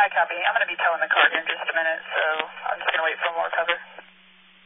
copy. I'm going to be towing the car here in just a minute, so I'm just going to wait for more cover.